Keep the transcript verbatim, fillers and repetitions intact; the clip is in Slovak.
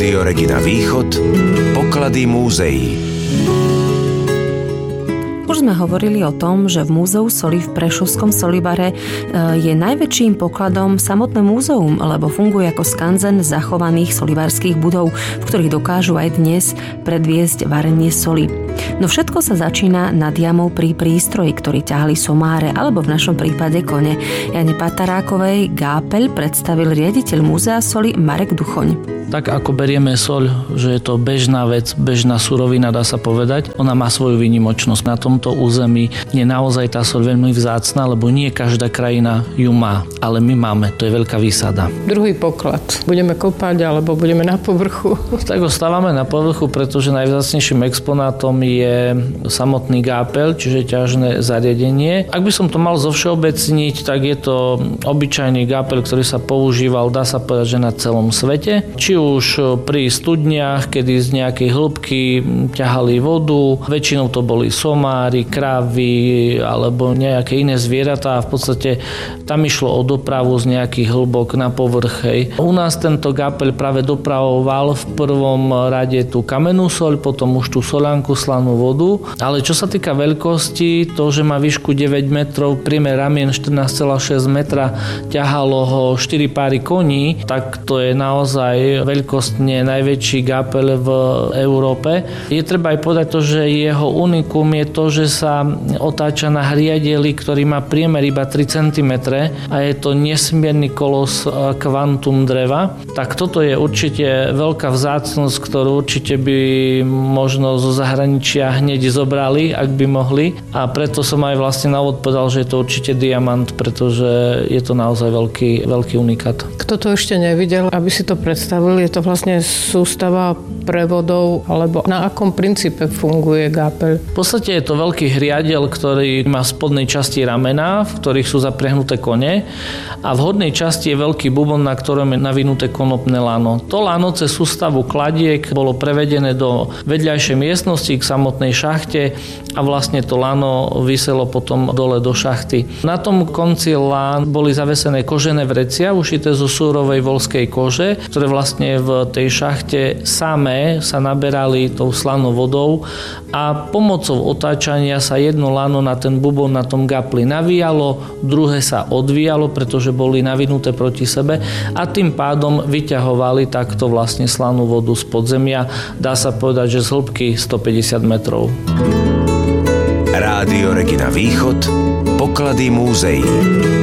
Rádio Regina Východ, poklady múzeí. Už sme hovorili o tom, že v Múzeu soli v Prešovskom Solibare je najväčším pokladom samotné múzeum, lebo funguje ako skanzen zachovaných solibárskych budov, v ktorých dokážu aj dnes predviesť varenie soli. No všetko sa začína nad jamou pri prístroji, ktorý ťahali somáre, alebo v našom prípade kone. Jane Patarákovej gápeľ predstavil riaditeľ Múzea soli Marek Duchoň. Tak ako berieme soľ, že je to bežná vec, bežná surovina, dá sa povedať, ona má svoju výnimočnosť. Na tomto území je naozaj tá soľ veľmi vzácna, lebo nie každá krajina ju má, ale my máme, to je veľká výsada. Druhý poklad. Budeme kopať alebo budeme na povrchu? Tak ho stávame na povrchu, pretože najvzácnejším exponátom je samotný gápeľ, čiže ťažné zariadenie. Ak by som to mal zovšeobecniť, tak je to obyčajný gápeľ, ktorý sa používal, dá sa povedať, že na celom svete. Či už pri studniach, kedy z nejakej hĺbky ťahali vodu, väčšinou to boli somári, krávy alebo nejaké iné zvieratá. V podstate tam išlo o dopravu z nejakých hĺbok na povrch. Hej. U nás tento gápeľ práve dopravoval v prvom rade tú kamennú soľ, potom už tú soľanku, slanú vodu. Ale čo sa týka veľkosti, to, že má výšku deväť metrov, priemer ramien štrnásť celá šesť metra, ťahalo ho štyri páry koní, tak to je naozaj veľkostne najväčší gápeľ v Európe. Je treba aj povedať to, že jeho unikum je to, že sa otáča na hriadeli, ktorý má priemer iba tri centimetre a je to nesmierny kolos kvantum dreva. Tak toto je určite veľká vzácnosť, ktorú určite by možno zo zahraničia hneď zobrali, ak by mohli. A preto som aj vlastne na úvod povedal, že je to určite diamant, pretože je to naozaj veľký, veľký unikát. Kto to ešte nevidel, aby si to predstavil, je to vlastne sústava prevodov, alebo na akom princípe funguje gápeľ? V podstate je to veľký hriadel, ktorý má v spodnej časti ramena, v ktorých sú zapriahnuté kone, a v hornej časti je veľký bubon, na ktorom je navinuté konopné lano. To lano cez sústavu kladiek bolo prevedené do vedľajšej miestnosti k samotnej šachte a vlastne to lano viselo potom dole do šachty. Na tom konci lán boli zavesené kožené vrecia ušité zo súrovej voľskej kože, ktoré vlastne v tej šachte samé sa naberali tou slanou vodou a pomocou otáčania sa jedno lano na ten bubon na tom gapli navíjalo, druhé sa odvíjalo, pretože boli navinuté proti sebe a tým pádom vyťahovali takto vlastne slanú vodu z podzemia, dá sa povedať, že z hĺbky stopäťdesiat metrov. Rádio Regina Východ, poklady múzeí.